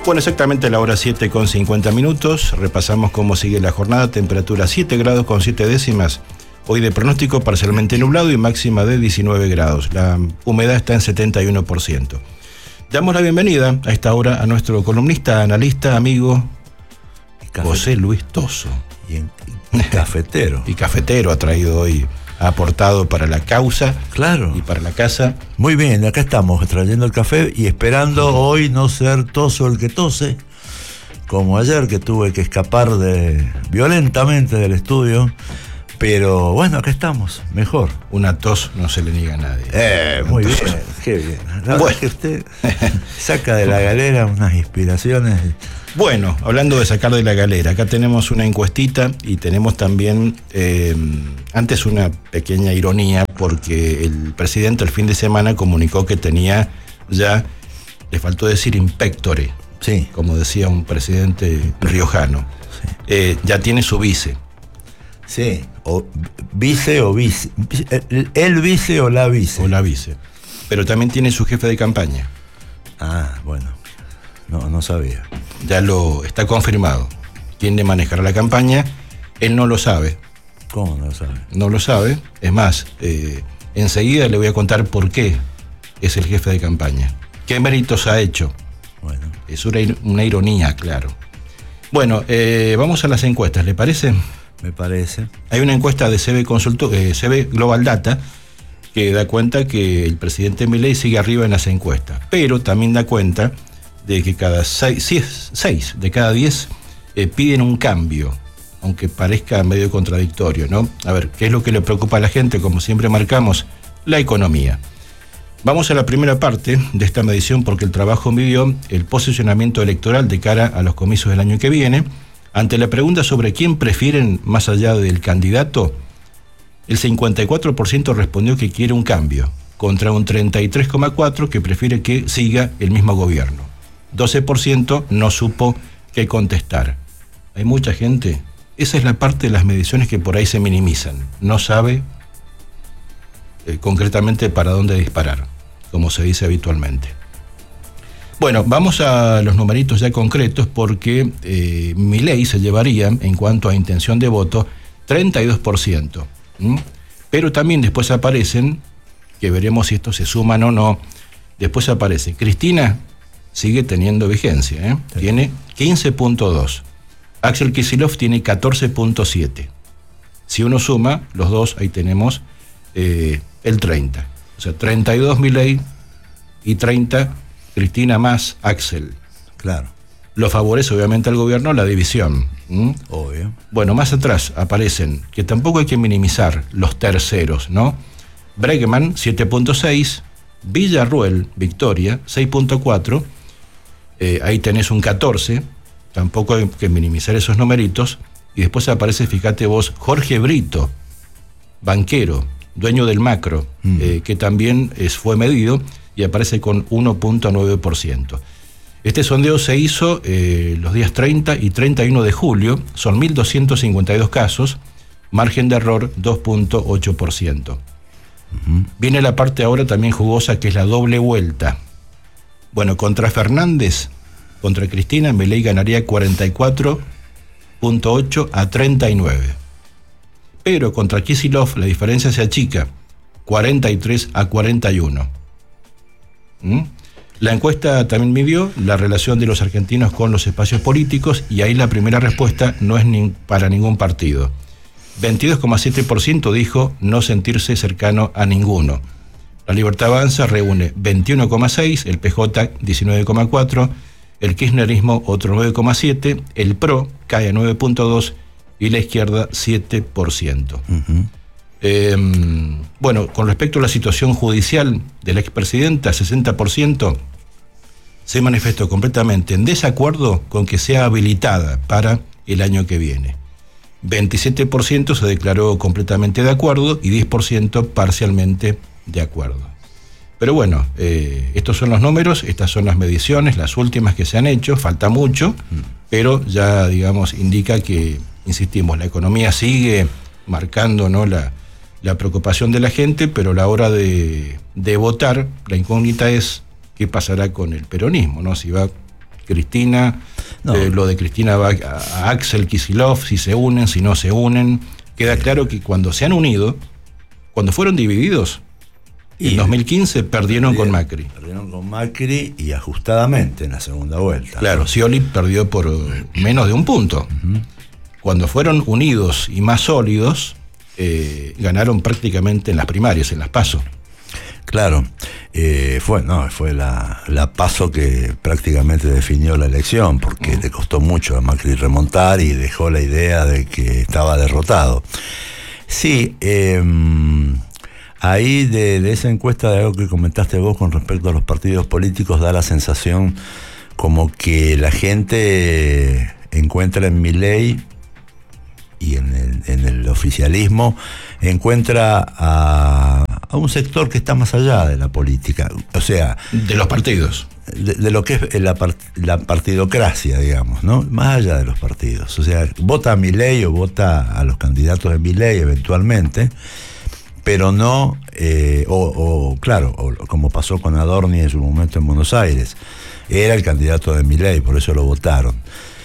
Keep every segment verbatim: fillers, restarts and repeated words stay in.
Bueno, exactamente a la hora siete con cincuenta minutos. Repasamos cómo sigue la jornada. Temperatura siete grados con siete décimas. Hoy de pronóstico parcialmente nublado y máxima de diecinueve grados. La humedad está en setenta y uno por ciento. Damos la bienvenida a esta hora a nuestro columnista, analista, amigo, José Luis Toso. Y, en, y cafetero. Y cafetero ha traído hoy, ha aportado para la causa. Claro. Y para la casa. Muy bien, acá estamos trayendo el café y esperando uh-huh. hoy no ser Toso el que tose, como ayer que tuve que escapar de violentamente del estudio. Pero bueno, acá estamos, mejor. Una tos no se le niega a nadie. Eh, muy bien, qué bien. La bueno. verdad es que usted saca de la galera unas inspiraciones. Bueno, hablando de sacar de la galera, acá tenemos una encuestita y tenemos también, eh, antes una pequeña ironía, porque el presidente el fin de semana comunicó que tenía ya, le faltó decir impectore, sí. como decía un presidente riojano, sí. eh, ya tiene su vice. Sí, o vice o vice, el, el vice o la vice. O la vice, pero también tiene su jefe de campaña. Ah, bueno, no, no sabía. Ya lo está confirmado. ¿Quién le manejará la campaña? Él no lo sabe. ¿Cómo no lo sabe? No lo sabe. Es más, eh, enseguida le voy a contar por qué es el jefe de campaña. ¿Qué méritos ha hecho? Bueno. Es una, una ironía, claro. Bueno, eh, vamos a las encuestas, ¿le parece? Me parece. Hay una encuesta de C B Consulto, eh, C B Global Data que da cuenta que el presidente Milei sigue arriba en las encuestas, pero también da cuenta de que cada seis, seis, seis de cada diez eh, piden un cambio, aunque parezca medio contradictorio, ¿no? A ver, ¿qué es lo que le preocupa a la gente? Como siempre marcamos, la economía. Vamos a la primera parte de esta medición porque el trabajo midió el posicionamiento electoral de cara a los comicios del año que viene. Ante la pregunta sobre quién prefieren más allá del candidato, el cincuenta y cuatro por ciento respondió que quiere un cambio, contra un treinta y tres coma cuatro por ciento que prefiere que siga el mismo gobierno. doce por ciento no supo qué contestar. Hay mucha gente, esa es la parte de las mediciones que por ahí se minimizan, no sabe eh, concretamente para dónde disparar, como se dice habitualmente. Bueno, vamos a los numeritos ya concretos porque eh, Milei se llevaría, en cuanto a intención de voto, treinta y dos por ciento. ¿Mm? Pero también después aparecen, que veremos si estos se suman o no, después aparece Cristina, sigue teniendo vigencia, ¿eh? Sí. Tiene quince punto dos. Axel Kicillof tiene catorce punto siete. Si uno suma, los dos, ahí tenemos eh, el treinta. O sea, treinta y dos Milei y treinta Cristina más Axel. Claro. Lo favorece obviamente al gobierno la división. ¿Mm? Obvio. Bueno, más atrás aparecen, que tampoco hay que minimizar los terceros, ¿no? Bregman, siete punto seis, Villarruel, Victoria, seis punto cuatro, eh, ahí tenés un catorce, tampoco hay que minimizar esos numeritos, y después aparece, fíjate vos, Jorge Brito, banquero, dueño del Macro, mm. eh, que también es, fue medido, y aparece con uno punto nueve por ciento. Este sondeo se hizo eh, los días treinta y treinta y uno de julio, son mil doscientos cincuenta y dos casos, margen de error dos punto ocho por ciento. Uh-huh. Viene la parte ahora también jugosa, que es la doble vuelta. Bueno, contra Fernández, contra Cristina, Milei ganaría cuarenta y cuatro punto ocho a treinta y nueve. Pero contra Kicillof la diferencia se achica, cuarenta y tres a cuarenta y uno. ¿Mm? La encuesta también midió la relación de los argentinos con los espacios políticos y ahí la primera respuesta no es ni para ningún partido. veintidós coma siete por ciento dijo no sentirse cercano a ninguno. La Libertad Avanza reúne veintiuno coma seis por ciento, el P J diecinueve coma cuatro por ciento, el kirchnerismo otro nueve coma siete por ciento, el PRO cae a nueve punto dos por ciento y la izquierda siete por ciento. Uh-huh. Eh, bueno, con respecto a la situación judicial de la expresidenta, sesenta por ciento se manifestó completamente en desacuerdo con que sea habilitada para el año que viene. veintisiete por ciento se declaró completamente de acuerdo y diez por ciento parcialmente de acuerdo. Pero bueno, eh, estos son los números, estas son las mediciones, las últimas que se han hecho, falta mucho, mm. pero ya, digamos, indica que, insistimos, la economía sigue marcando, ¿no?, la, la preocupación de la gente, pero a la hora de, de votar, la incógnita es qué pasará con el peronismo, ¿no? Si va a Cristina, no. eh, lo de Cristina va a, a Axel Kicillof, si se unen, si no se unen. Queda claro que cuando se han unido, cuando fueron divididos, y en dos mil quince perdieron, perdieron con Macri. Perdieron con Macri y ajustadamente en la segunda vuelta. Claro, Scioli perdió por menos de un punto. Uh-huh. Cuando fueron unidos y más sólidos, eh, ganaron prácticamente en las primarias, en las PASO. Claro, eh, fue no fue la, la PASO que prácticamente definió la elección, porque uh-huh. le costó mucho a Macri remontar y dejó la idea de que estaba derrotado. Sí, eh, ahí de, de esa encuesta, de algo que comentaste vos con respecto a los partidos políticos, da la sensación como que la gente encuentra en Milei y en el, en el oficialismo, encuentra a, a un sector que está más allá de la política, o sea... De los partidos. De, de lo que es la, part, la partidocracia, digamos, ¿no? Más allá de los partidos. O sea, vota a Milei o vota a los candidatos de Milei eventualmente, pero no, eh, o, o claro, o, como pasó con Adorni en su momento en Buenos Aires, era el candidato de Milei, por eso lo votaron.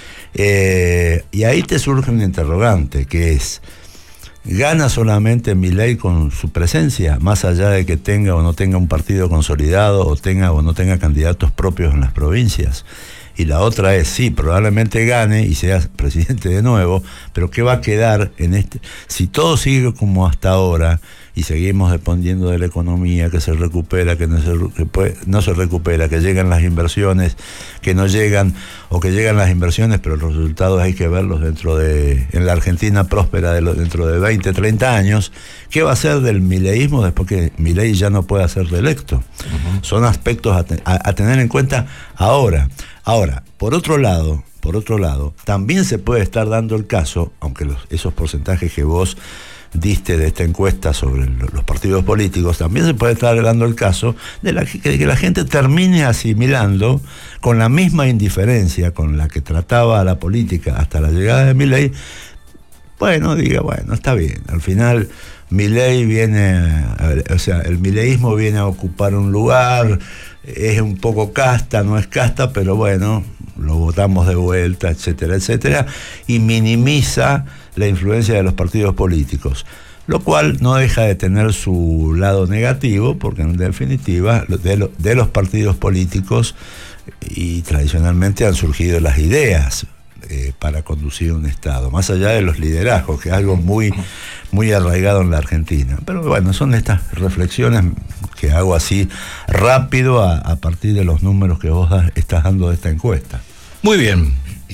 Eh, y ahí te surge un interrogante, que es, ¿gana solamente Milei con su presencia, más allá de que tenga o no tenga un partido consolidado, o tenga o no tenga candidatos propios en las provincias? Y la otra es, sí, probablemente gane y sea presidente de nuevo, pero ¿qué va a quedar en este? Si todo sigue como hasta ahora y seguimos dependiendo de la economía, que se recupera, que no se, que puede, no se recupera, que llegan las inversiones, que no llegan, o que llegan las inversiones, pero los resultados hay que verlos dentro de, en la Argentina próspera de lo, dentro de veinte, treinta años, ¿qué va a ser del mileísmo después que Milei ya no pueda ser reelecto? Uh-huh. Son aspectos a, te, a, a tener en cuenta ahora. Ahora, por otro lado, por otro lado, también se puede estar dando el caso, aunque los, esos porcentajes que vos diste de esta encuesta sobre los partidos políticos, también se puede estar dando el caso de, la, de que la gente termine asimilando con la misma indiferencia con la que trataba a la política hasta la llegada de Milei. Bueno, diga, bueno, está bien, al final Milei viene, o sea, el mileísmo viene a ocupar un lugar, es un poco casta, no es casta, pero bueno, lo votamos de vuelta, etcétera, etcétera, y minimiza la influencia de los partidos políticos, lo cual no deja de tener su lado negativo, porque en definitiva de, lo, de los partidos políticos y tradicionalmente han surgido las ideas eh, para conducir un Estado, más allá de los liderazgos, que es algo muy, muy arraigado en la Argentina. Pero bueno, son estas reflexiones que hago así rápido a, a partir de los números que vos das, estás dando de esta encuesta. Muy bien.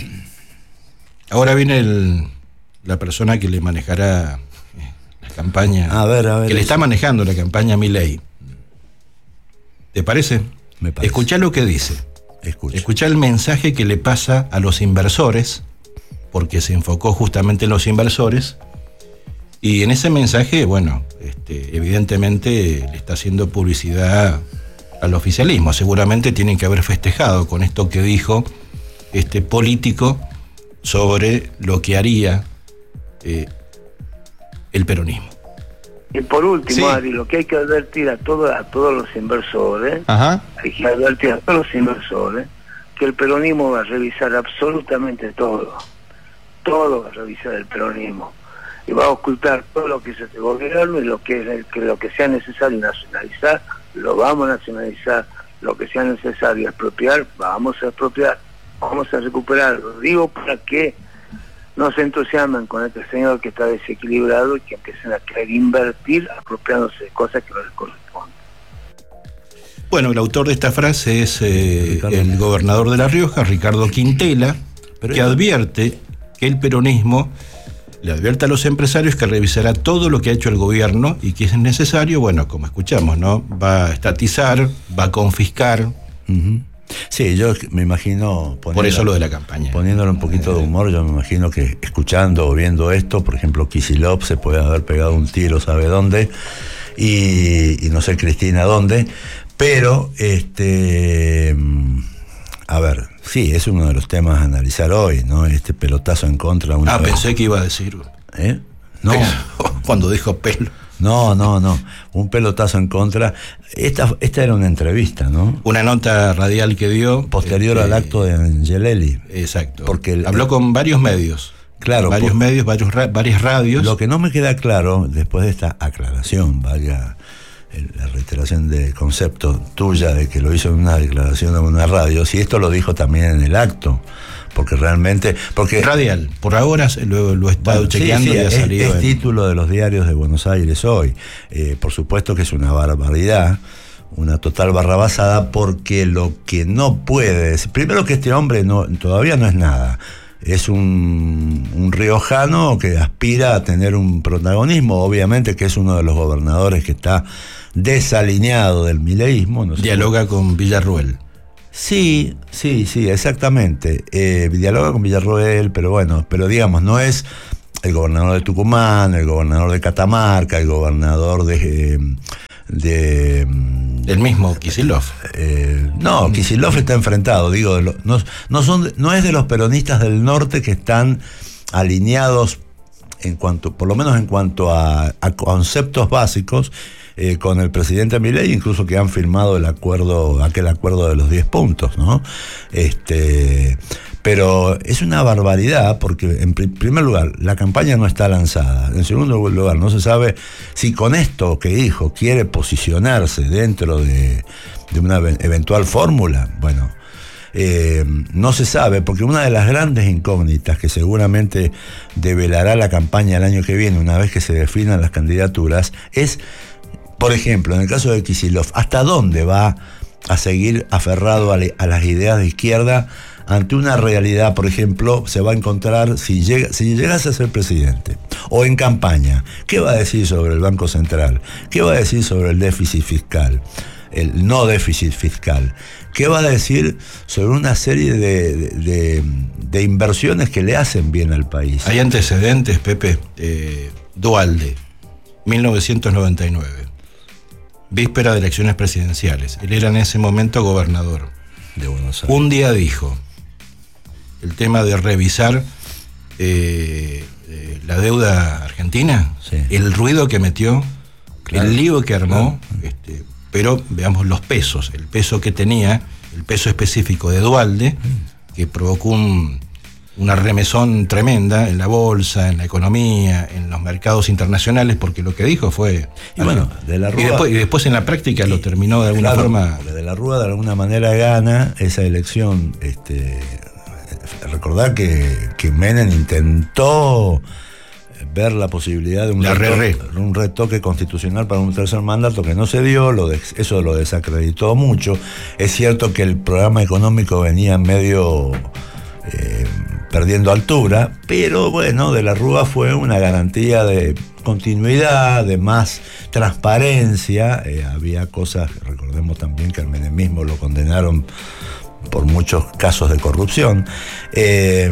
Ahora viene el, la persona que le manejará la campaña, a ver, a ver, que le está manejando la campaña a Milei. ¿Te parece? Me parece. Escuchá lo que dice. Escucha. Escuchá el mensaje que le pasa a los inversores, porque se enfocó justamente en los inversores, y en ese mensaje, bueno, este, evidentemente le está haciendo publicidad al oficialismo. Seguramente tienen que haber festejado con esto que dijo este político sobre lo que haría eh, el peronismo. Y por último, sí. Ari, lo que hay que advertir a, todo, a todos los inversores, Ajá. hay que advertir a todos los inversores que el peronismo va a revisar absolutamente todo, todo va a revisar el peronismo, y va a ocultar todo lo que es este gobierno, y lo que, que lo que sea necesario nacionalizar, lo vamos a nacionalizar, lo que sea necesario expropiar, vamos a expropiar, vamos a recuperar. Lo digo para que no se entusiasmen con este señor que está desequilibrado y que empiecen a querer invertir apropiándose de cosas que no les corresponden. Bueno, el autor de esta frase es eh, el gobernador de La Rioja, Ricardo Quintela, Pero que advierte que el peronismo le advierte a los empresarios que revisará todo lo que ha hecho el gobierno y que es necesario, bueno, como escuchamos, ¿no? Va a estatizar, va a confiscar. Uh-huh. Sí, yo me imagino... Por eso lo de la campaña. Poniéndole un poquito de humor, yo me imagino que escuchando o viendo esto, por ejemplo, Kicillof se puede haber pegado un tiro, sabe dónde, y, y no sé Cristina dónde, pero, este... a ver, sí, es uno de los temas a analizar hoy, ¿no? Este pelotazo en contra. Una ah, vez. Pensé que iba a decir... ¿Eh? No. Cuando dijo pelo. No, no, no. Un pelotazo en contra. Esta, esta era una entrevista, ¿no? Una nota radial que dio. Posterior este, al acto de Angelelli. Exacto. Porque el, habló con varios medios. Claro. Varios por, medios, varios, varias radios. Lo que no me queda claro, después de esta aclaración, vaya, la reiteración de concepto tuya de que lo hizo en una declaración en una radio, si esto lo dijo también en el acto. Porque realmente... porque radial, por ahora lo, lo he estado bueno, chequeando, sí, sí, y ha es, salido es en... título de los diarios de Buenos Aires hoy. Eh, por supuesto que es una barbaridad, una total barrabasada, porque lo que no puede decir, primero que este hombre no, todavía no es nada, es un, un riojano que aspira a tener un protagonismo, obviamente que es uno de los gobernadores que está desalineado del mileísmo. No sé Dialoga cómo. con Villarruel. Sí, sí, sí, exactamente. Eh, dialoga con Villarroel, pero bueno, pero digamos, no es el gobernador de Tucumán, el gobernador de Catamarca, el gobernador de... de el mismo Kicillof. Eh, no, Kicillof está enfrentado, digo, no, no, son, no es de los peronistas del norte que están alineados en cuanto, por lo menos en cuanto a, a conceptos básicos, Eh, con el presidente Milei, incluso que han firmado el acuerdo, aquel acuerdo de los diez puntos, ¿no? Este, pero es una barbaridad porque, en pr- primer lugar, la campaña no está lanzada. En segundo lugar, no se sabe si con esto que dijo quiere posicionarse dentro de, de una eventual fórmula. Bueno, eh, no se sabe, porque una de las grandes incógnitas que seguramente develará la campaña el año que viene, una vez que se definan las candidaturas, es, por ejemplo, en el caso de Kicillof, ¿hasta dónde va a seguir aferrado a, le, a las ideas de izquierda ante una realidad? Por ejemplo, se va a encontrar, si, llega, si llegase a ser presidente o en campaña, ¿qué va a decir sobre el Banco Central? ¿Qué va a decir sobre el déficit fiscal? El no déficit fiscal. ¿Qué va a decir sobre una serie de, de, de, de inversiones que le hacen bien al país? Hay antecedentes, Pepe. Eh, Duhalde, mil novecientos noventa y nueve. Víspera de elecciones presidenciales. Él era en ese momento gobernador de Buenos Aires. Un día dijo el tema de revisar eh, eh, la deuda argentina, sí. El ruido que metió, claro, el lío que armó, claro. este, pero veamos los pesos, el peso que tenía, el peso específico de Duhalde, mm. que provocó un, una remesón tremenda en la bolsa, en la economía, en los mercados internacionales, porque lo que dijo fue... Y bueno, de la Rúa, y, después, y después en la práctica y, lo terminó de alguna claro, forma... De la Rúa de alguna manera gana esa elección. Este, recordar que, que Menem intentó ver la posibilidad de un, la retoque, re, re. un retoque constitucional para un tercer mandato que no se dio, lo de, eso lo desacreditó mucho. Es cierto que el programa económico venía medio... Eh, perdiendo altura, pero bueno, de la Rúa fue una garantía de continuidad, de más transparencia. Eh, había cosas, recordemos también que al menemismo lo condenaron por muchos casos de corrupción. Eh,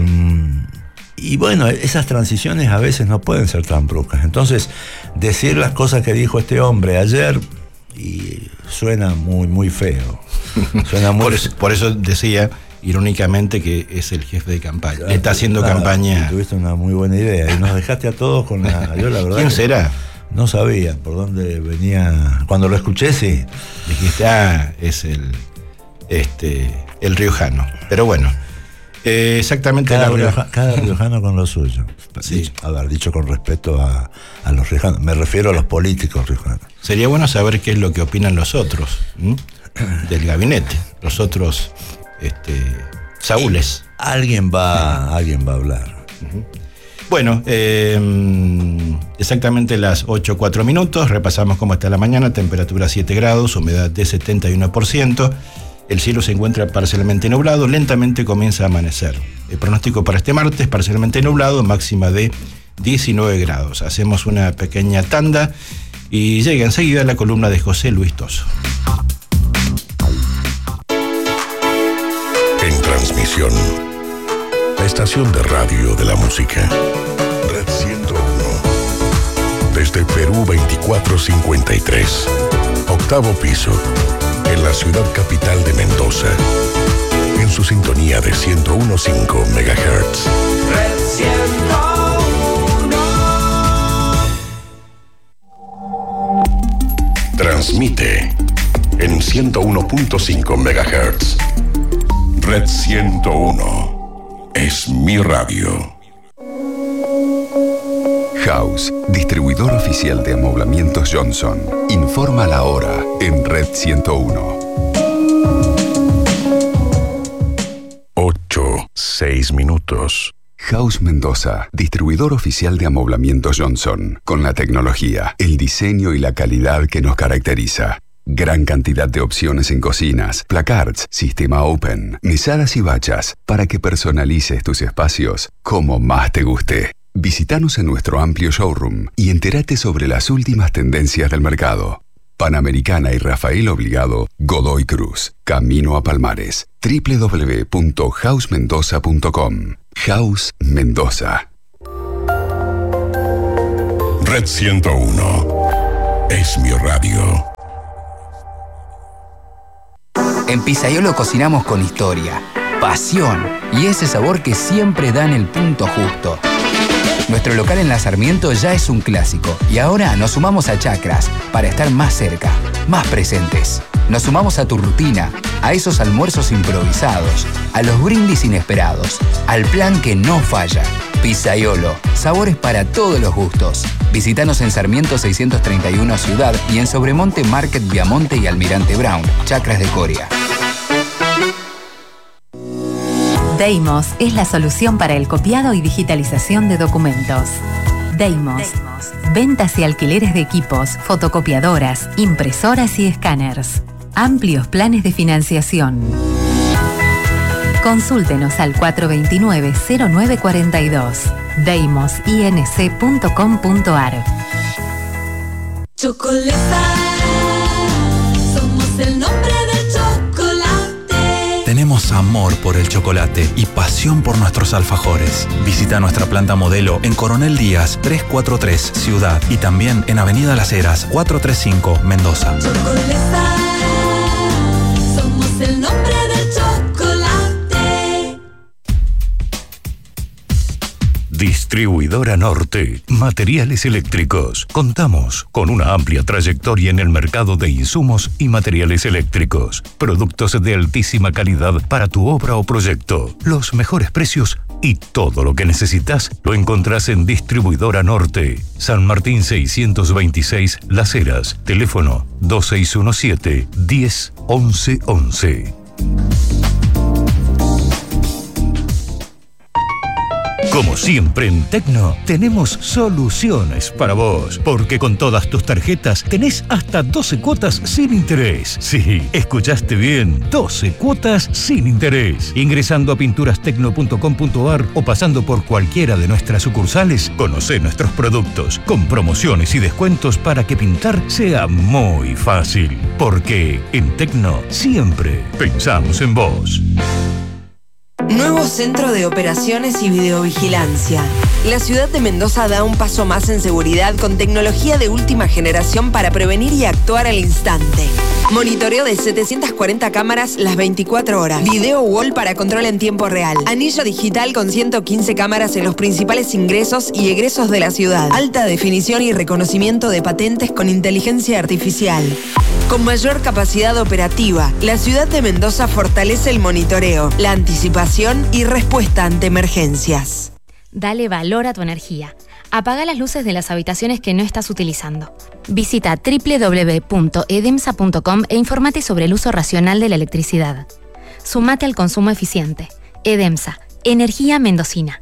y bueno, esas transiciones a veces no pueden ser tan bruscas. Entonces, decir las cosas que dijo este hombre ayer y suena muy, muy feo. Suena muy por, eso, por eso decía irónicamente que es el jefe de campaña. Claro, está haciendo claro, campaña. Tuviste una muy buena idea y nos dejaste a todos con la... Yo la verdad ¿Quién será? No sabía por dónde venía. Cuando lo escuché, sí. Dijiste, ah, es el este el riojano. Pero bueno, eh, exactamente. Cada, Laura... rioja, cada riojano con lo suyo. Sí. Dicho, a ver, dicho con respeto a, a los riojanos. Me refiero a los políticos riojanos. Sería bueno saber qué es lo que opinan los otros, ¿m? del gabinete. Los otros... Este, Saúles. Alguien va, alguien va a hablar. Uh-huh. Bueno, eh, exactamente las ocho cuatro minutos. Repasamos cómo está la mañana. Temperatura siete grados, humedad de setenta y uno por ciento. El cielo se encuentra parcialmente nublado. Lentamente comienza a amanecer. El pronóstico para este martes, parcialmente nublado, máxima de diecinueve grados. Hacemos una pequeña tanda y llega enseguida la columna de José Luis Toso. En transmisión, la estación de radio de la música, Red ciento uno, desde Perú veinticuatro cincuenta y tres, octavo piso, en la ciudad capital de Mendoza, en su sintonía de ciento uno punto cinco megahertz. Red ciento uno. transmite en ciento uno punto cinco megahertz. Red ciento uno es mi radio. House, distribuidor oficial de amoblamientos Johnson. Informa la hora en Red ciento uno. ocho, seis minutos. House Mendoza, distribuidor oficial de amoblamientos Johnson. Con la tecnología, el diseño y la calidad que nos caracteriza. Gran cantidad de opciones en cocinas, placards, sistema open, mesadas y bachas, para que personalices tus espacios como más te guste. Visítanos en nuestro amplio showroom y entérate sobre las últimas tendencias del mercado. Panamericana y Rafael Obligado, Godoy Cruz, Camino a Palmares. doble u doble u doble u punto house mendoza punto com. House Mendoza. Red ciento uno es mi radio. En Pizzaiolo cocinamos con historia, pasión y ese sabor que siempre dan el punto justo. Nuestro local en La Sarmiento ya es un clásico y ahora nos sumamos a Chacras para estar más cerca, más presentes. Nos sumamos a tu rutina, a esos almuerzos improvisados, a los brindis inesperados, al plan que no falla. Pizzaiolo, sabores para todos los gustos. Visítanos en Sarmiento seiscientos treinta y uno Ciudad y en Sobremonte Market Viamonte y Almirante Brown, Chacras de Coria. Deimos es la solución para el copiado y digitalización de documentos. Deimos. Ventas y alquileres de equipos, fotocopiadoras, impresoras y escáneres. Amplios planes de financiación. Consúltenos al cuatro dos nueve, cero nueve cuatro dos. deimos inc punto com punto ar. Chocolata, somos el nombre del chocolate. Tenemos amor por el chocolate y pasión por nuestros alfajores. Visita nuestra planta modelo en Coronel Díaz trescientos cuarenta y tres, Ciudad, y también en Avenida Las Heras cuatrocientos treinta y cinco, Mendoza. Chocolata, somos el nombre del chocolate. Distribuidora Norte, materiales eléctricos. Contamos con una amplia trayectoria en el mercado de insumos y materiales eléctricos. Productos de altísima calidad para tu obra o proyecto. Los mejores precios y todo lo que necesitas lo encontrás en Distribuidora Norte. San Martín seiscientos veintiséis, Las Heras. Teléfono dos seis uno siete, diez, once once. Como siempre en Tecno, tenemos soluciones para vos, porque con todas tus tarjetas tenés hasta doce cuotas sin interés. Sí, escuchaste bien, doce cuotas sin interés. Ingresando a pinturas tecno punto com punto ar o pasando por cualquiera de nuestras sucursales, conocé nuestros productos con promociones y descuentos para que pintar sea muy fácil. Porque en Tecno siempre pensamos en vos. Nuevo Centro de Operaciones y Videovigilancia. La ciudad de Mendoza da un paso más en seguridad con tecnología de última generación para prevenir y actuar al instante. Monitoreo de setecientas cuarenta cámaras las veinticuatro horas. Video wall para control en tiempo real. Anillo digital con ciento quince cámaras en los principales ingresos y egresos de la ciudad. Alta definición y reconocimiento de patentes con inteligencia artificial. Con mayor capacidad operativa, la ciudad de Mendoza fortalece el monitoreo, la anticipación y respuesta ante emergencias. Dale valor a tu energía. Apaga las luces de las habitaciones que no estás utilizando. Visita doble u doble u doble u punto edemsa punto com e infórmate sobre el uso racional de la electricidad. Sumate al consumo eficiente. Edemsa, energía mendocina.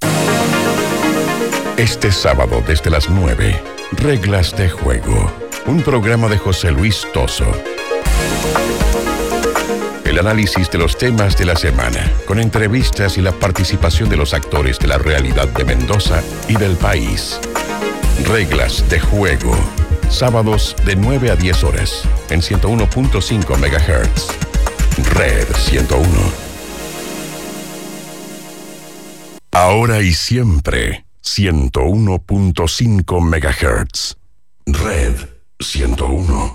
Este sábado desde las nueve, Reglas de Juego. Un programa de José Luis Toso. El análisis de los temas de la semana, con entrevistas y la participación de los actores de la realidad de Mendoza y del país. Reglas de Juego. Sábados de nueve a diez horas, en ciento uno punto cinco megahertz. Red ciento uno. Ahora y siempre, ciento uno punto cinco megahertz. Red ciento uno.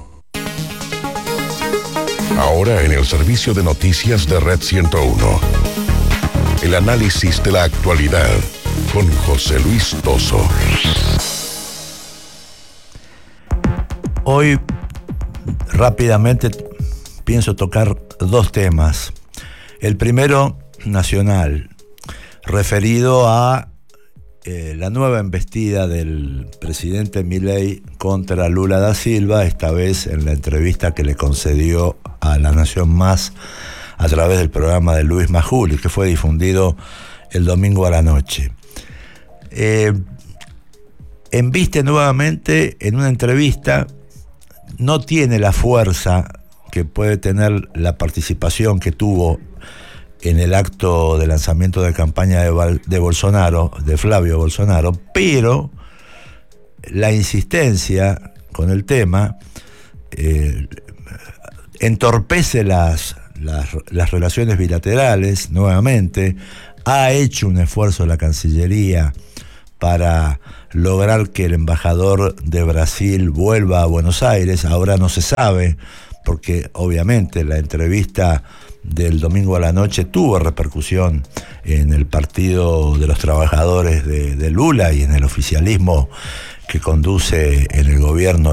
Ahora en el servicio de noticias de Red ciento uno. El análisis de la actualidad con José Luis Toso. Hoy rápidamente pienso tocar dos temas. El primero, nacional, referido a eh, la nueva embestida del presidente Milei contra Lula da Silva, esta vez en la entrevista que le concedió a La Nación Más a través del programa de Luis Majul, que fue difundido el domingo a la noche. Eh, embiste nuevamente en una entrevista, no tiene la fuerza que puede tener la participación que tuvo en el acto de lanzamiento de campaña de, Val, de Bolsonaro, de Flavio Bolsonaro, pero la insistencia con el tema eh, entorpece las, las, las relaciones bilaterales nuevamente. Ha hecho un esfuerzo la Cancillería para lograr que el embajador de Brasil vuelva a Buenos Aires. Ahora no se sabe, porque obviamente la entrevista del domingo a la noche tuvo repercusión en el Partido de los Trabajadores de, de Lula y en el oficialismo que conduce en el gobierno